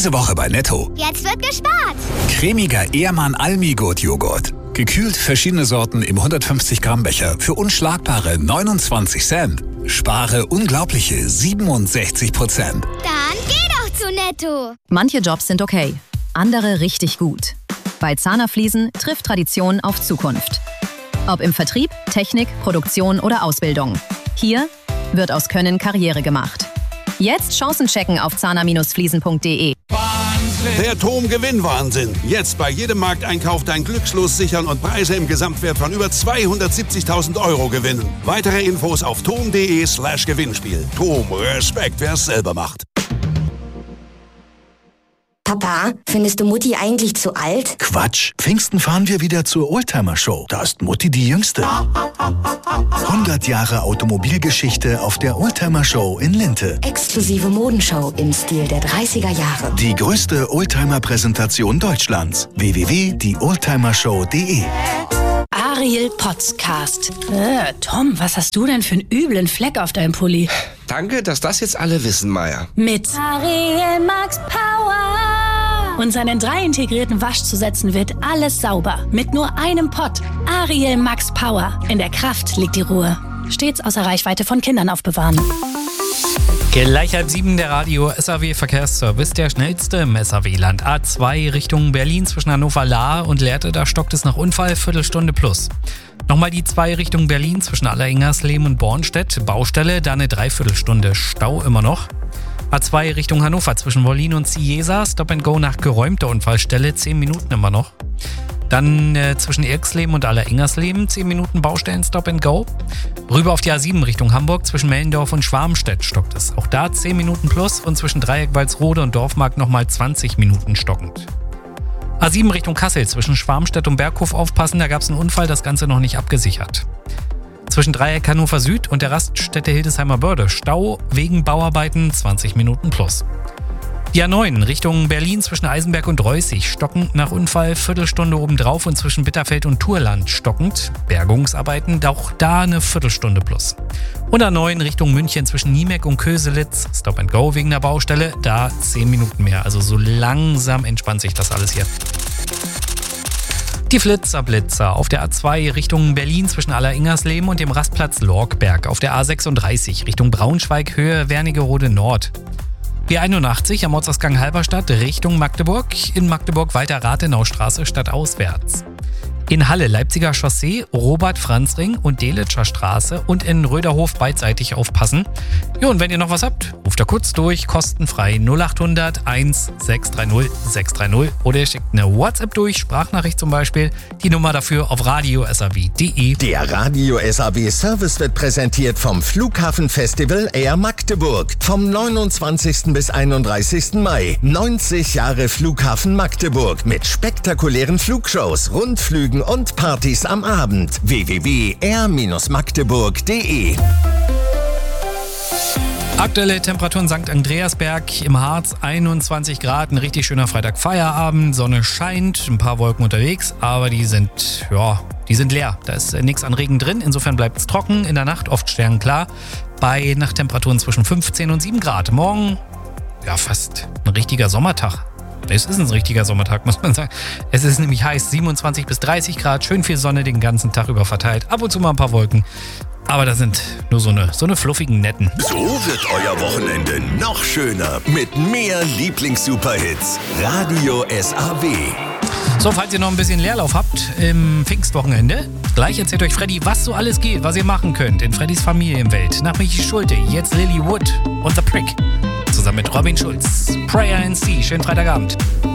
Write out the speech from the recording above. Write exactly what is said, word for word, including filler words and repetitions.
Diese Woche bei Netto. Jetzt wird gespart. Cremiger Ehrmann Almigurt-Joghurt. Gekühlt verschiedene Sorten im hundertfünfzig Gramm Becher für unschlagbare neunundzwanzig Cent. Spare unglaubliche siebenundsechzig Prozent. Dann geh doch zu Netto. Manche Jobs sind okay, andere richtig gut. Bei Zahner-Fliesen trifft Tradition auf Zukunft. Ob im Vertrieb, Technik, Produktion oder Ausbildung. Hier wird aus Können Karriere gemacht. Jetzt Chancen checken auf zahner Fliesen punkt de. Der T O M Gewinnwahnsinn. Jetzt bei jedem Markteinkauf dein Glückslos sichern und Preise im Gesamtwert von über zweihundertsiebzigtausend Euro gewinnen. Weitere Infos auf tom.de slash Gewinnspiel. T O M, Respekt, wer es selber macht. Papa, findest du Mutti eigentlich zu alt? Quatsch. Pfingsten fahren wir wieder zur Oldtimer-Show. Da ist Mutti die Jüngste. hundert Jahre Automobilgeschichte auf der Oldtimer-Show in Linte. Exklusive Modenshow im Stil der dreißiger Jahre. Die größte Oldtimer-Präsentation Deutschlands. w w w punkt die oldtimer show punkt de. Ariel Podcast. Äh, Tom, was hast du denn für einen üblen Fleck auf deinem Pulli? Danke, dass das jetzt alle wissen, Maya. Mit Ariel Max Power. Und seinen drei integrierten Waschzusätzen wird alles sauber. Mit nur einem Pott. Ariel Max Power. In der Kraft liegt die Ruhe. Stets außer Reichweite von Kindern aufbewahren. Gleich halb sieben der Radio S A W Verkehrsservice, der schnellste im S A W-Land. A zwei Richtung Berlin zwischen Hannover-Lahr und Lehrte, da stockt es nach Unfall, Viertelstunde plus. Nochmal die zwei Richtung Berlin zwischen Alleringerslehm und Bornstedt, Baustelle, da eine Dreiviertelstunde Stau immer noch. A zwei Richtung Hannover zwischen Wollin und Ciesa, Stop and Go nach geräumter Unfallstelle, zehn Minuten immer noch. Dann äh, zwischen Irxleben und Alleringersleben, zehn Minuten Baustellen, Stop and Go. Rüber auf die A sieben Richtung Hamburg, zwischen Mellendorf und Schwarmstedt stockt es. Auch da zehn Minuten plus und zwischen Dreieck Walsrode und Dorfmark nochmal zwanzig Minuten stockend. A sieben Richtung Kassel, zwischen Schwarmstedt und Berghof aufpassen, da gab es einen Unfall, das Ganze noch nicht abgesichert. Zwischen Dreieck Hannover Süd und der Raststätte Hildesheimer Börde, Stau wegen Bauarbeiten, zwanzig Minuten plus. Die A neun Richtung Berlin zwischen Eisenberg und Reußig, stockend nach Unfall, Viertelstunde obendrauf und zwischen Bitterfeld und Thurland stockend, Bergungsarbeiten, auch da eine Viertelstunde plus. Und A neun Richtung München zwischen Niemeck und Köselitz, Stop and Go wegen der Baustelle, da zehn Minuten mehr, also so langsam entspannt sich das alles hier. Die Flitzerblitzer auf der A zwei Richtung Berlin zwischen Alleringersleben und dem Rastplatz Lorkberg, auf der A sechsunddreißig Richtung Braunschweig Höhe Wernigerode Nord. B einundachtzig am Ortsausgang Halberstadt Richtung Magdeburg, in Magdeburg weiter Rathenaustraße stadtauswärts. In Halle Leipziger Chaussee, Robert-Franz-Ring und Delitscher Straße und in Röderhof beidseitig aufpassen. Jo, und wenn ihr noch was habt, ruft da kurz durch, kostenfrei null acht hundert eins sechs drei null sechs drei null oder ihr schickt eine WhatsApp durch, Sprachnachricht zum Beispiel. Die Nummer dafür auf radio s a w punkt de. Der Radio S A W Service wird präsentiert vom Flughafenfestival Air Magdeburg. Vom neunundzwanzigsten bis einunddreißigsten Mai. neunzig Jahre Flughafen Magdeburg mit spektakulären Flugshows, Rundflügen und Partys am Abend. w w w punkt air magdeburg punkt de. Aktuelle Temperaturen Sankt Andreasberg im Harz, einundzwanzig Grad, ein richtig schöner Freitagfeierabend, Sonne scheint, ein paar Wolken unterwegs, aber die sind, ja, die sind leer. Da ist nichts an Regen drin, insofern bleibt es trocken, in der Nacht oft sternenklar, bei Nachttemperaturen zwischen fünfzehn und sieben Grad. Morgen, ja, fast ein richtiger Sommertag. Es ist ein richtiger Sommertag, muss man sagen. Es ist nämlich heiß, siebenundzwanzig bis dreißig Grad, schön viel Sonne den ganzen Tag über verteilt, ab und zu mal ein paar Wolken. Aber das sind nur so eine, so eine fluffigen Netten. So wird euer Wochenende noch schöner mit mehr Lieblings-Superhits. Radio S A W. So, falls ihr noch ein bisschen Leerlauf habt im Pfingstwochenende, gleich erzählt euch Freddy, was so alles geht, was ihr machen könnt in Freddys Familienwelt. Nach Michi Schulte, jetzt Lily Wood und The Prick. Zusammen mit Robin Schulz. Prayer in Sea. Schönen Freitagabend.